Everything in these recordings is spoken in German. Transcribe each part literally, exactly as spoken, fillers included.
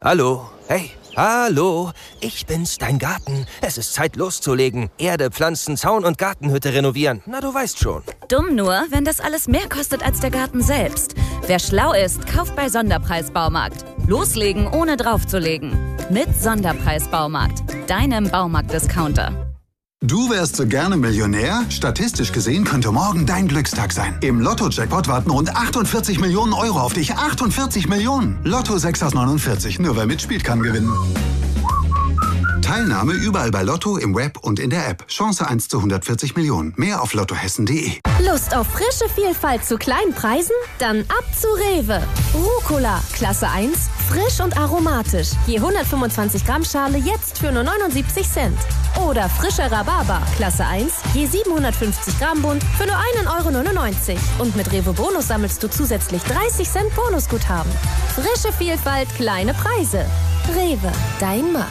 Hallo? Hey, hallo? Ich bin's, dein Garten. Es ist Zeit loszulegen. Erde, Pflanzen, Zaun und Gartenhütte renovieren. Na, du weißt schon. Dumm nur, wenn das alles mehr kostet als der Garten selbst. Wer schlau ist, kauft bei Sonderpreis Baumarkt. Loslegen, ohne draufzulegen. Mit Sonderpreis Baumarkt, deinem Baumarkt-Discounter. Du wärst so gerne Millionär? Statistisch gesehen könnte morgen dein Glückstag sein. Im Lotto-Jackpot warten rund achtundvierzig Millionen Euro auf dich. achtundvierzig Millionen! Lotto sechs aus neunundvierzig. Nur wer mitspielt, kann gewinnen. Teilnahme überall bei Lotto, im Web und in der App. Chance eins zu hundertvierzig Millionen. Mehr auf lottohessen punkt de. Lust auf frische Vielfalt zu kleinen Preisen? Dann ab zu Rewe. Rucola, Klasse eins, frisch und aromatisch. Je hundertfünfundzwanzig Gramm Schale jetzt für nur neunundsiebzig Cent. Oder frischer Rhabarber, Klasse eins, je siebenhundertfünfzig Gramm Bund für nur ein Euro neunundneunzig. Und mit Rewe Bonus sammelst du zusätzlich dreißig Cent Bonusguthaben. Frische Vielfalt, kleine Preise. Rewe, dein Markt.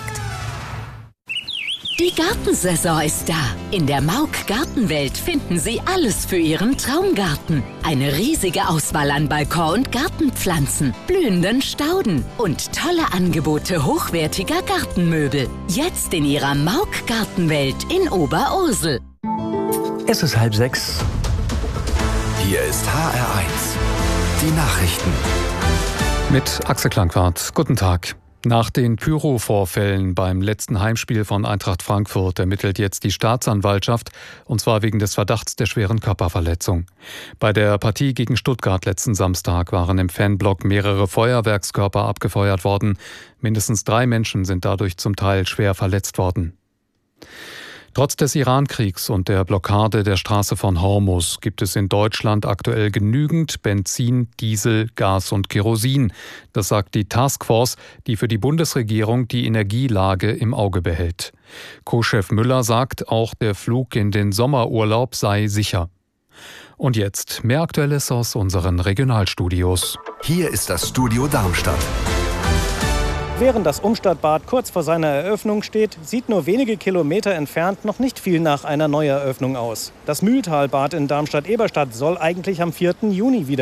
Die Gartensaison ist da. In der Mauk Gartenwelt finden Sie alles für Ihren Traumgarten. Eine riesige Auswahl an Balkon- und Gartenpflanzen, blühenden Stauden und tolle Angebote hochwertiger Gartenmöbel. Jetzt in Ihrer Mauk Gartenwelt in Oberursel. Es ist halb sechs. Hier ist H R eins. Die Nachrichten. Mit Axel Klangwart. Guten Tag. Nach den Pyro-Vorfällen beim letzten Heimspiel von Eintracht Frankfurt ermittelt jetzt die Staatsanwaltschaft, und zwar wegen des Verdachts der schweren Körperverletzung. Bei der Partie gegen Stuttgart letzten Samstag waren im Fanblock mehrere Feuerwerkskörper abgefeuert worden. Mindestens drei Menschen sind dadurch zum Teil schwer verletzt worden. Trotz des Iran-Kriegs und der Blockade der Straße von Hormuz gibt es in Deutschland aktuell genügend Benzin, Diesel, Gas und Kerosin. Das sagt die Taskforce, die für die Bundesregierung die Energielage im Auge behält. Co-Chef Müller sagt, auch der Flug in den Sommerurlaub sei sicher. Und jetzt mehr Aktuelles aus unseren Regionalstudios. Hier ist das Studio Darmstadt. Während das Umstadtbad kurz vor seiner Eröffnung steht, sieht nur wenige Kilometer entfernt noch nicht viel nach einer Neueröffnung aus. Das Mühltalbad in Darmstadt-Eberstadt soll eigentlich am vierten Juni wieder